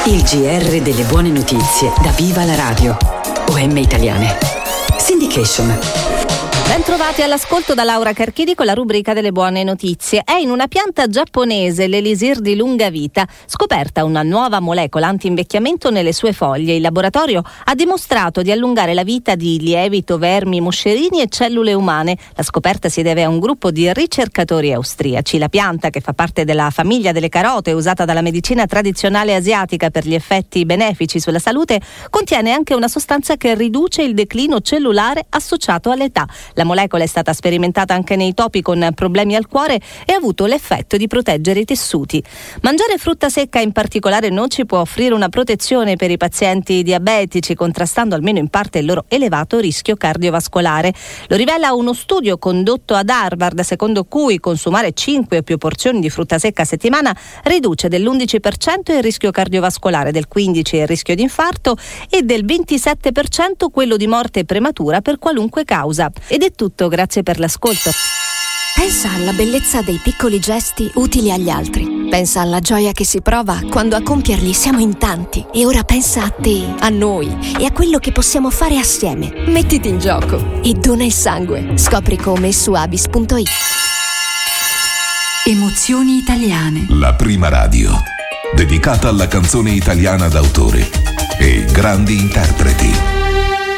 Il GR delle buone notizie da Viva la Radio. OM Italiane. Syndication. Ben trovati all'ascolto da Laura Carchidi con la rubrica delle buone notizie. È in una pianta giapponese, l'elisir di lunga vita, scoperta una nuova molecola anti-invecchiamento nelle sue foglie. Il laboratorio ha dimostrato di allungare la vita di lievito, vermi, moscerini e cellule umane. La scoperta si deve a un gruppo di ricercatori austriaci. La pianta, che fa parte della famiglia delle carote, usata dalla medicina tradizionale asiatica per gli effetti benefici sulla salute, contiene anche una sostanza che riduce il declino cellulare associato all'età. La molecola è stata sperimentata anche nei topi con problemi al cuore e ha avuto l'effetto di proteggere i tessuti. Mangiare frutta secca, in particolare noci, può offrire una protezione per i pazienti diabetici, contrastando almeno in parte il loro elevato rischio cardiovascolare. Lo rivela uno studio condotto ad Harvard, secondo cui consumare 5 o più porzioni di frutta secca a settimana riduce dell'11% il rischio cardiovascolare, del 15% il rischio di infarto e del 27% quello di morte prematura per qualunque causa. Ed è tutto, grazie per l'ascolto. Pensa alla bellezza dei piccoli gesti utili agli altri. Pensa alla gioia che si prova quando a compierli siamo in tanti. E ora pensa a te, a noi e a quello che possiamo fare assieme. Mettiti in gioco e dona il sangue. Scopri come su abis.it. Emozioni italiane. La prima radio dedicata alla canzone italiana d'autore e grandi interpreti.